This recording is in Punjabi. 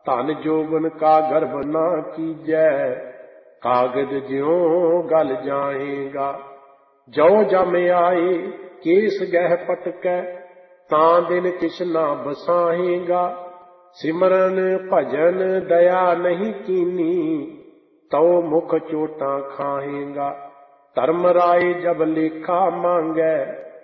ਧਨ ਜੋਬਨ ਕਾ ਗਰਭ ਨਾ ਕੀਜੈ, ਕਾਗਦ ਜਿਉ ਗਲ ਜਾਏਗਾ। ਜੋ ਜਮ ਆਏ ਕੇਸ ਗਹਿ ਪਟਕੈ, ਤਾਂ ਦਿਨ ਕਿਛ ਨਾ ਬਸਾਹੇਗਾ। ਸਿਮਰਨ ਭਜਨ ਦਇਆ ਨਹੀਂ ਕੀਨੀ, ਤਉ ਮੁਖ ਚੋਟਾਂ ਖਾਹੇਗਾ। ਧਰਮ ਰਾਏ ਜਬ ਲੇਖਾ ਮੰਗੈ,